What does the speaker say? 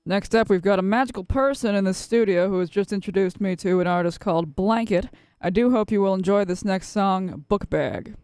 Next up, we've got a magical person in the studio who has just introduced me to an artist called Blanket. I do hope you will enjoy this next song, Book Bag.